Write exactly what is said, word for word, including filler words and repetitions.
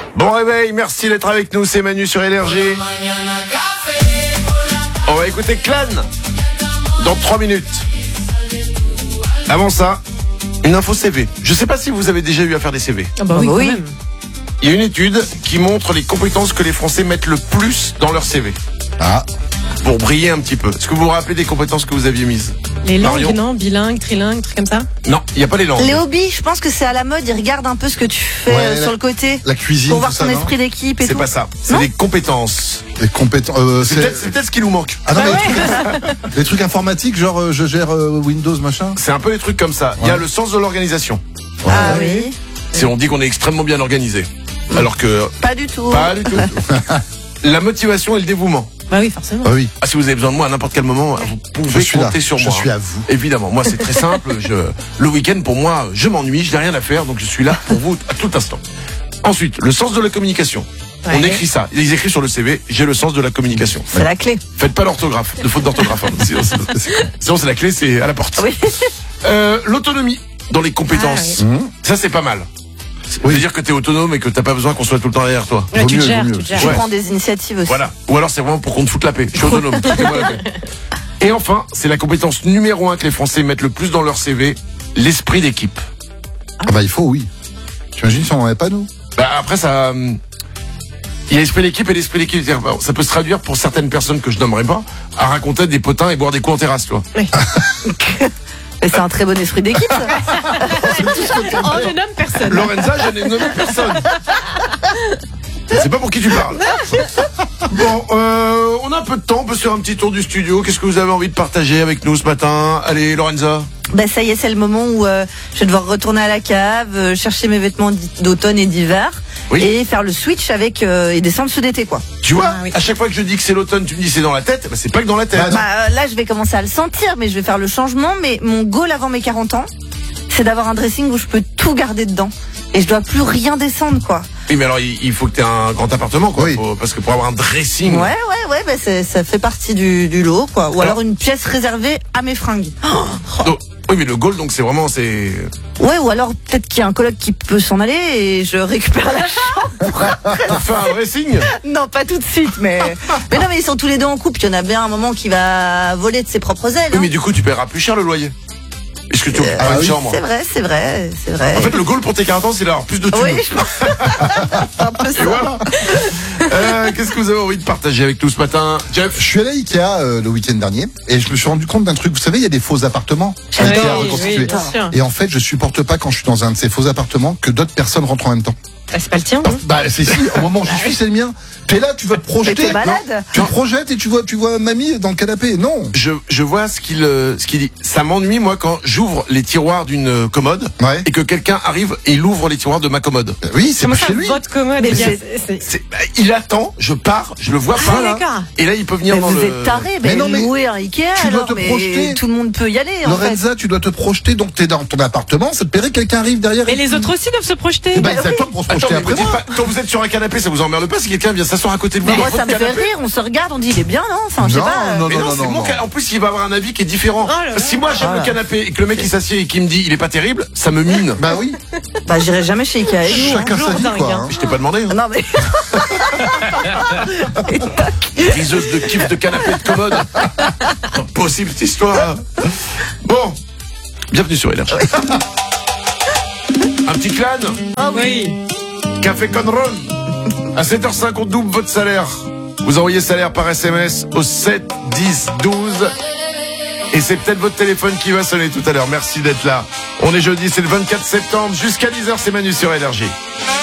Bon réveil, merci d'être avec nous, c'est Manu sur Énergie. On va écouter Clan dans trois minutes. Avant ça, une info C V. Je sais pas si vous avez déjà eu à faire des C V. Ah bah oui, oui. quand même. Il y a une étude qui montre les compétences que les Français mettent le plus dans leur C V. Ah. Pour briller un petit peu. Est-ce que vous vous rappelez des compétences que vous aviez mises? Les langues, Marion? non? Bilingue, trilingue, trucs comme ça? Non, il n'y a pas les langues. Les hobbies, je pense que c'est à la mode. Ils regardent un peu ce que tu fais Ouais, euh, la- sur le côté. La cuisine, Pour voir tout ça, ton non esprit d'équipe et C'est tout. pas ça. C'est Non des compétences. Les compétences. Euh, C'est c'est... peut-être, c'est peut-être ce qui nous manque. Ah non, mais les, trucs, les trucs informatiques, genre euh, je gère euh, Windows, machin. C'est un peu des trucs comme ça. Il y a Ouais. le sens de l'organisation. Ah oui. C'est on dit qu'on est extrêmement bien organisé. Alors que Pas du tout. pas du tout. La motivation et le dévouement. Bah oui, forcément. Ah oui. Ah, si vous avez besoin de moi à n'importe quel moment, vous Je pouvez suis là. compter sur Je moi. suis à vous. Évidemment, moi c'est très simple. Je, le week-end pour moi, je m'ennuie, je n'ai rien à faire, donc je suis là pour vous à tout instant. Ensuite, le sens de la communication. On Ouais. écrit ça. Ils écrivent sur le C V, j'ai le sens de la communication. C'est la clé. Faites pas l'orthographe, de faute d'orthographe. hein. Sinon, c'est- sinon, c'est la clé, c'est à la porte. Oui. Euh, l'autonomie dans les compétences. Ah, Mmh. Ça c'est pas mal. Ça Oui. veut dire que t'es autonome et que t'as pas besoin qu'on soit tout le temps derrière toi. Ouais, Vaut tu te mieux, gères, vaut tu mieux. te gères. Tu Ouais. prends des initiatives aussi. Voilà. Ou alors c'est vraiment pour qu'on te foute la paix. Je suis autonome. foutez-moi la paix. Et enfin, c'est la compétence numéro un que les Français mettent le plus dans leur C V, l'esprit d'équipe. Ah bah il faut, oui. T'imagines si on n'en avait pas, nous? Bah après ça, hum, il y a l'esprit d'équipe et l'esprit d'équipe. C'est-à-dire, bon, ça peut se traduire pour certaines personnes que je nommerai pas à raconter des potins et boire des coups en terrasse, tu vois. Et c'est un très bon esprit d'équipe, ça. Oh, je nomme personne. Lorenza, je n'ai nommé personne. C'est pas pour qui tu parles. Bon, euh, on a un peu de temps, on peut se faire un petit tour du studio. Qu'est-ce que vous avez envie de partager avec nous ce matin? Allez, Lorenza. Bah ça y est, c'est le moment où euh, je vais devoir retourner à la cave, euh, chercher mes vêtements d'i- d'automne et d'hiver, Oui. et faire le switch avec euh, et descendre ceux d'été, quoi. Tu vois, Ah, oui. à chaque fois que je dis que c'est l'automne, tu me dis c'est dans la tête. Bah, c'est pas que dans la tête. Bah, non. Bah euh, là, je vais commencer à le sentir, mais je vais faire le changement. Mais mon goal avant mes quarante ans, c'est d'avoir un dressing où je peux tout garder dedans. Et je dois plus rien descendre, quoi. Oui, mais alors il, il faut que tu aies un grand appartement, quoi. Oui. Faut- parce que pour avoir un dressing. Ouais, ouais, ouais, bah c'est- ça fait partie du, du lot, quoi. Ou alors, Alors- une pièce réservée à mes fringues. Donc, oui, mais le goal, donc c'est vraiment c'est. Ouais, ou alors peut-être qu'il y a un coloc qui peut s'en aller et je récupère la chambre. Pour faire un dressing. Non, pas tout de suite, mais. Mais non, mais ils sont tous les deux en couple. Il y en a bien un moment qui va voler de ses propres ailes. Oui, hein. mais du coup, tu paieras plus cher le loyer. Est-ce que tu Euh, auras ah une oui, chambre? C'est vrai, c'est vrai, c'est vrai. En fait, le goal pour tes quarante ans, c'est d'avoir plus de thunes. oui, je pense. C'est un peu Et ça. voilà. Euh, Qu'est-ce que vous avez envie de partager avec nous ce matin, Jeff? Je suis allé à Ikea euh, le week-end dernier et je me suis rendu compte d'un truc. Vous savez, il y a des faux appartements à Oui, Ikea oui, reconstitués. bien sûr. Et en fait, je supporte pas quand je suis dans un de ces faux appartements que d'autres personnes rentrent en même temps. Bah, c'est pas le tien, non? Bah c'est si, au moment où j'y suis, c'est le mien. T'es là, tu vas te Mais projeter. t'es malade. Non, tu te projettes et tu vois, tu vois mamie dans le canapé. Non. Je, je vois ce qu'il euh, ce qu'il dit. Ça m'ennuie, moi, quand j'ouvre les tiroirs d'une euh, commode Ouais. et que quelqu'un arrive et il ouvre les tiroirs de ma commode. Euh, Oui, c'est Comment pas ça, chez lui. votre commode, Mais les gars, c'est- c'est- c'est- C'est- bah, il attend, je pars, je le vois Ah, pas là. d'accord. Et là, il peut venir Mais dans vous le. êtes tarés, Mais mais non, mais louer un Ikea, tu dois alors, te mais projeter. tout le monde peut y aller, en fait. Lorenza, tu dois te projeter, donc t'es dans ton appartement, ça te plairait que quelqu'un arrive derrière. Mais et- les autres aussi doivent se projeter. Eh ben, c'est à toi pour se Attends, projeter mais après vous dites moi. pas, quand vous êtes sur un canapé, ça vous emmerde pas si quelqu'un vient s'asseoir à côté de vous Mais dans moi, ça votre me fait canapé? rire, on se regarde, on dit, il est bien, non? Enfin, je sais Non, pas. euh, non, Mais non, c'est mon non. ca- En plus, il va avoir un avis qui est différent. Oh là là. Si moi j'aime Voilà. le canapé et que le mec il s'assied et qui me dit il est pas terrible, ça me mine. Bah oui, Bah, j'irai jamais chez Ikea avec vous, hein. chacun sa jour vie, dingue, quoi. hein. hein. Je t'ai pas demandé. Hein. Non, mais. Friseuse de kiff de canapé de commode. Impossible cette histoire. Bon, bienvenue sur Énergie. Un petit clan, Ah oui. café Conron. À sept heures cinq, on double votre salaire. Vous envoyez salaire par S M S au sept dix douze. Et c'est peut-être votre téléphone qui va sonner tout à l'heure. Merci d'être là. On est jeudi, c'est le vingt-quatre septembre. Jusqu'à dix heures, c'est Manu sur Énergie.